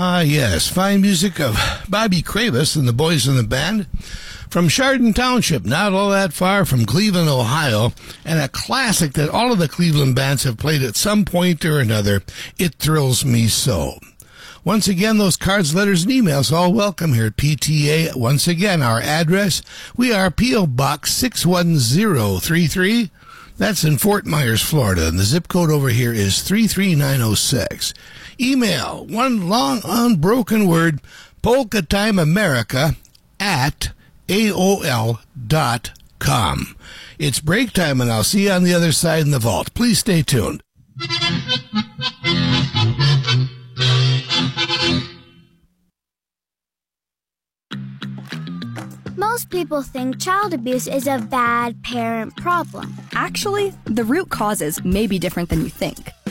Ah, yes, fine music of Bobby Cravis and the Boys in the Band from Chardon Township, not all that far from Cleveland, Ohio, and a classic that all of the Cleveland bands have played at some point or another, It Thrills Me So. Once again, those cards, letters, and emails all welcome here at PTA. Once again, our address, we are P.O. Box 61033. That's in Fort Myers, Florida, and the zip code over here is 33906. Email, one long unbroken word, polkatimeamerica at AOL.com. It's break time, and I'll see you on the other side in the vault. Please stay tuned. Most people think child abuse is a bad parent problem. Actually, the root causes may be different than you think.